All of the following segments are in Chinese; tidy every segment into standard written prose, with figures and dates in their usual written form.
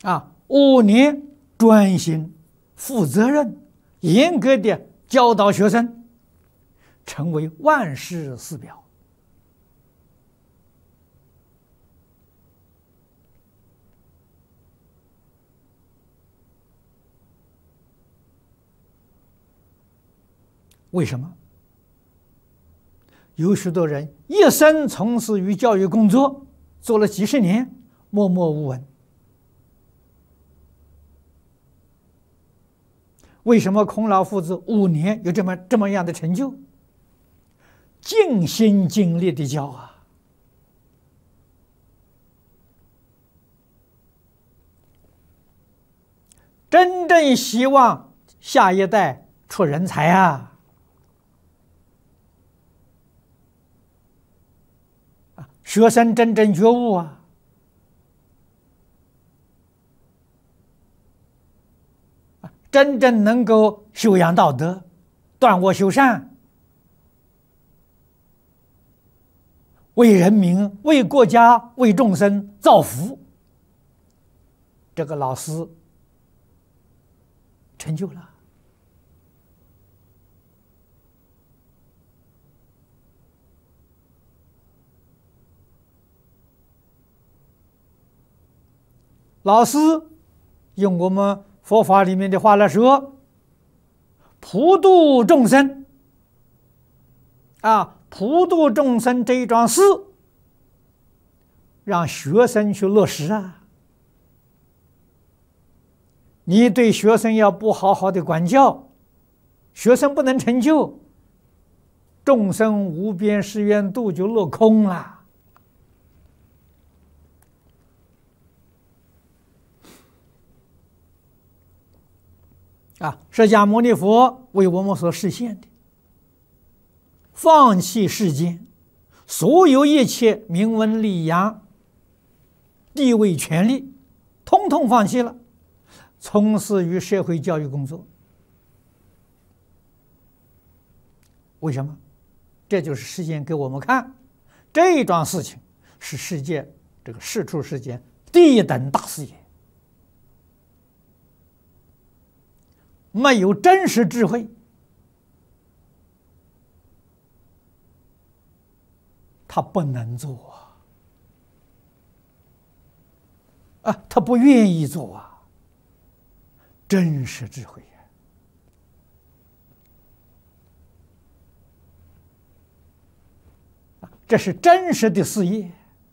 5年专心、负责任、严格的教导学生，成为万世师表。为什么？有许多人一生从事于教育工作，做了几十年，默默无闻。为什么孔老夫子5年有这么样的成就？尽心尽力的教啊！真正希望下一代出人才啊！学生真正觉悟啊！真正能够修养道德，断恶修善，为人民、为国家、为众生造福，这个老师成就了。老师用我们佛法里面的话来说，普度众生普度众生这一桩事，让学生去落实啊！你对学生要不好好的管教，学生不能成就，众生无边誓愿度就落空了。释迦牟尼佛为我们所实现的，放弃世间所有一切名闻利养、地位权利，统统放弃了，从事于社会教育工作。为什么？这就是实践给我们看，这桩事情是世界这个世出世间第一等大事业。没有真实智慧，他不能做他不愿意做啊。真实智慧这是真实的事业。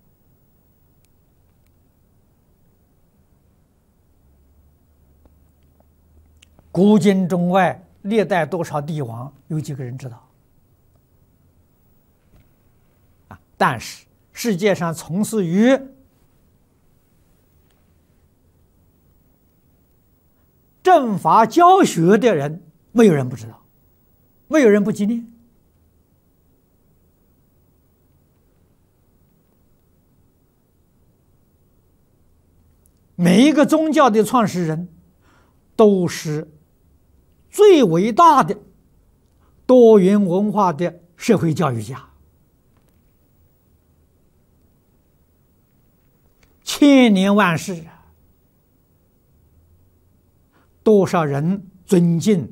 古今中外历代多少帝王，有几个人知道？但是世界上从事于正法教学的人，没有人不知道，没有人不纪念。每一个宗教的创始人都是最伟大的多元文化的社会教育家，千年万世多少人尊敬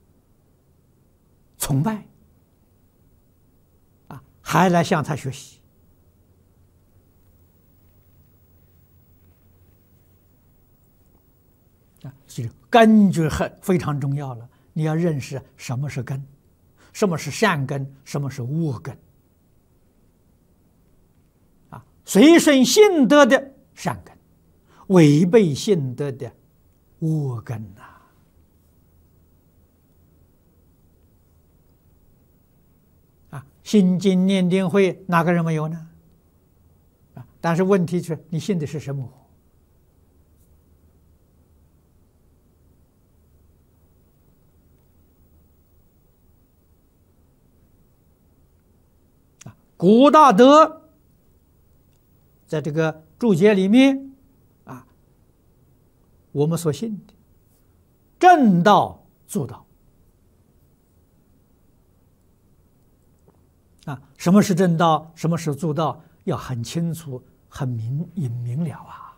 崇拜还来向他学习。这个根就非常重要了，你要认识什么是根，什么是善根，什么是恶根随顺性德的善根，违背性德的恶根心经念定慧哪个人没有呢？但是问题是你信的是什么？古大德在这个注解里面我们所信的正道助道什么是正道，什么是助道，要很清楚、很明了